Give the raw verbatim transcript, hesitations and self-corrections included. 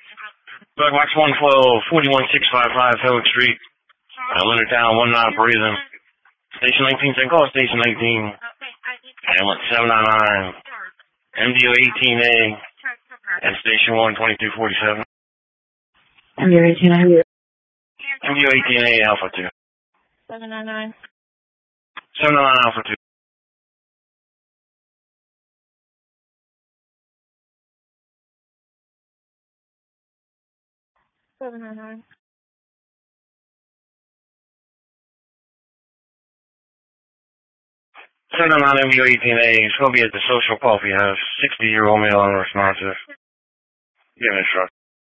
Black Box one twelve, forty-one six fifty-five Felix Street. Uh, Leonard Town, one nine Brazen. Station nineteen, same call, Station nineteen. Hamlet seven nine nine. M D O eighteen A. And Station one, twenty-two forty-seven. M D O eighteen A. M D O eighteen A, Alpha two. seven nine nine. seven nine nine, Alpha two. seven nine nine. seven nine nine M D O eighteen A. It's going to be at the Social Coffee House. sixty-year-old male unresponsive. Give it a truck.